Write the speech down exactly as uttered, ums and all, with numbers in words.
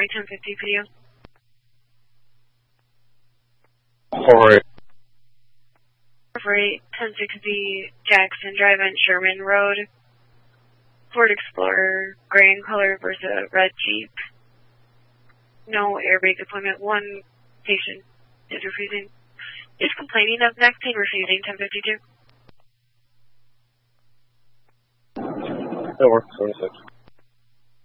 Valley ten fifty P D O. four eight. four eight, ten sixty Jackson Drive on Sherman Road. Ford Explorer, gray in color versus a red Jeep. No airbag deployment. One patient is refusing. Is complaining of neck pain, refusing ten fifty-two. That works, twenty-six.